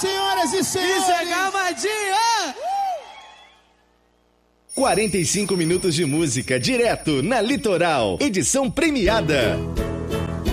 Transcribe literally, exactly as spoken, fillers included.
senhoras e senhores! Isso é Gamadinha! quarenta e cinco minutos de música direto na Litoral. Edição premiada.